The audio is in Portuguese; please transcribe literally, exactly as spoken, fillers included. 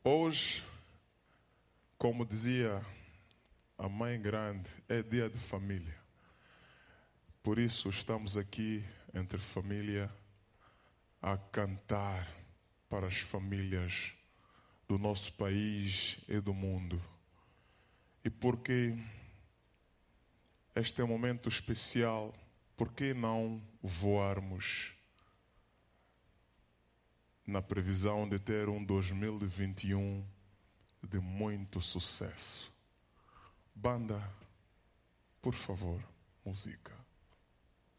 Hoje, como dizia a mãe grande, é dia de família. Por isso estamos aqui entre família a cantar para as famílias do nosso país e do mundo. E porque este é um momento especial, por que não voarmos na previsão de ter um dois mil e vinte e um de muito sucesso? Banda, por favor, música.